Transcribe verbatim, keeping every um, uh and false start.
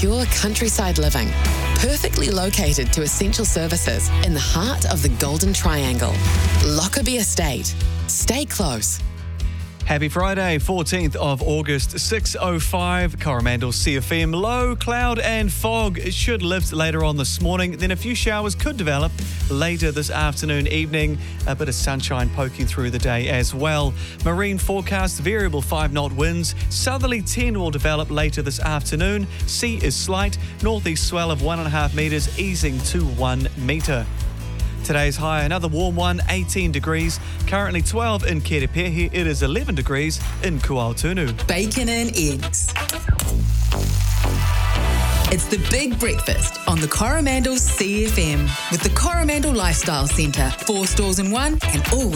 secure countryside living, perfectly located to essential services in the heart of the Golden Triangle. Lockerbie Estate. Stay close. Happy Friday, fourteenth of August, six oh five, Coromandel C F M. Low cloud and fog. It should lift later on this morning. Then a few showers could develop later this afternoon, evening. A bit of sunshine poking through the day as well. Marine forecast, variable five knot winds. Southerly ten will develop later this afternoon. Sea is slight. Northeast swell of one and a half metres, easing to one metre. Today's high, another warm one, eighteen degrees. Currently twelve in Kerepehi. It is eleven degrees in Kuaotunu. Bacon and eggs. It's the big breakfast on the Coromandel C F M with the Coromandel Lifestyle Centre. Four stores in one and all